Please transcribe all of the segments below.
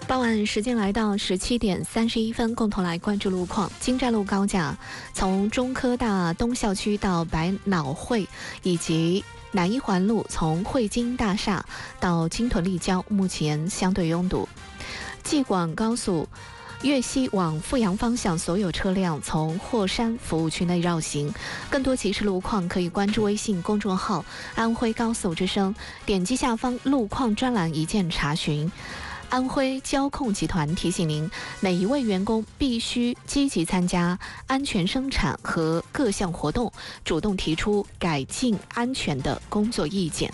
傍晚时间来到17:31，共同来关注路况。京湛路高架从中科大东校区到百脑汇，以及南一环路从汇金大厦到金屯立交，目前相对拥堵。济广高速粤西往富阳方向，所有车辆从霍山服务区内绕行。更多即时路况可以关注微信公众号“安徽高速之声”，点击下方路况专栏一键查询。安徽交控集团提醒您，每一位员工必须积极参加安全生产和各项活动，主动提出改进安全的工作意见。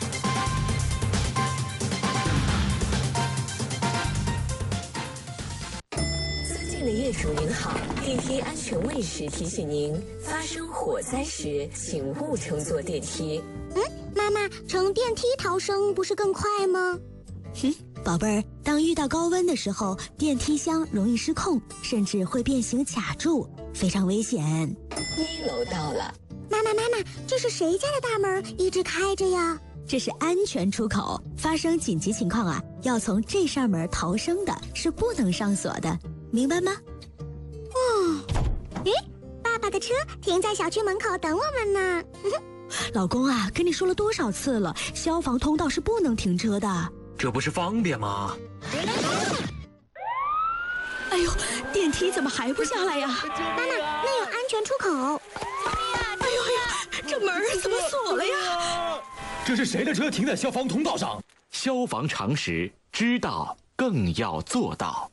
尊敬的业主您好，电梯安全卫士提醒您，发生火灾时请勿乘坐电梯。 妈妈，乘电梯逃生不是更快吗？ 宝贝儿，当遇到高温的时候，电梯箱容易失控，甚至会变形卡住，非常危险。 1楼到了。 妈妈，这是谁家的大门一直开着呀？ 这是安全出口，发生紧急情况要从这扇门逃生的，是不能上锁的，明白吗？ 爸爸的车停在小区门口等我们呢。 老公跟你说了多少次了，消防通道是不能停车的。 这不是方便吗？ 哎呦，电梯怎么还不下来呀？ 妈妈，那有安全出口。 哎呦，这门怎么锁了呀？ 这是谁的车停在消防通道上？消防常识，知道更要做到。